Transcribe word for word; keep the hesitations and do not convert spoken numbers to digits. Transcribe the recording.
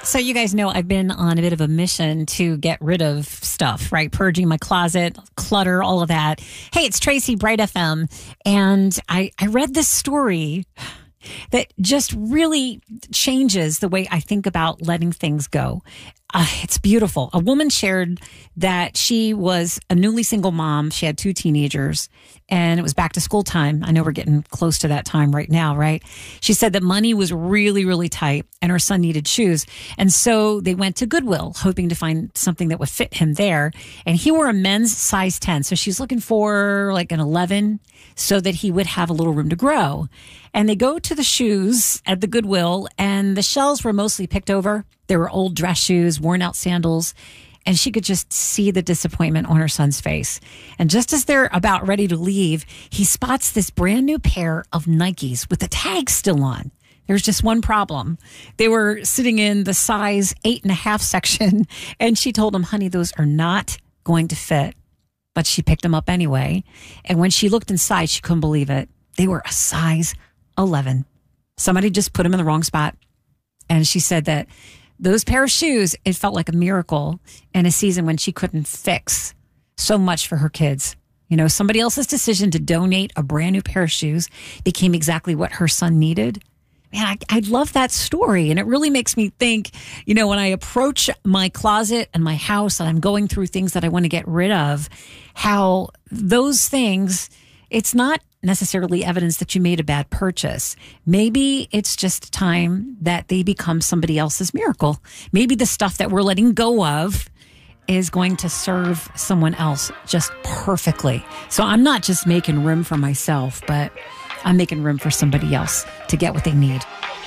So you guys know I've been on a bit of a mission to get rid of stuff, right? Purging my closet, clutter, all of that. Hey, it's Tracy, Bright F M. And I, I read this story that just really changes the way I think about letting things go. Uh, it's beautiful. A woman shared that she was a newly single mom. She had two teenagers and it was back to school time. I know we're getting close to that time right now, right? She said that money was really, really tight and her son needed shoes. And so they went to Goodwill hoping to find something that would fit him there. And he wore a men's size ten. So she's looking for like an eleven so that he would have a little room to grow. And they go to the shoes at the Goodwill and the shelves were mostly picked over. There were old dress shoes, worn out sandals, and she could just see the disappointment on her son's face. And just as they're about ready to leave, he spots this brand new pair of Nikes with the tag still on. There's just one problem. They were sitting in the size eight and a half section, and she told him, honey, those are not going to fit. But she picked them up anyway. And when she looked inside, she couldn't believe it. They were a size eleven. Somebody just put them in the wrong spot. And she said that those pair of shoes, it felt like a miracle in a season when she couldn't fix so much for her kids. You know, somebody else's decision to donate a brand new pair of shoes became exactly what her son needed. Man, I, I love that story. And it really makes me think, you know, when I approach my closet and my house and I'm going through things that I want to get rid of, how those things, it's not necessarily evidence that you made a bad purchase. Maybe it's just time that they become somebody else's miracle. Maybe the stuff that we're letting go of is going to serve someone else just perfectly. So I'm not just making room for myself, but I'm making room for somebody else to get what they need.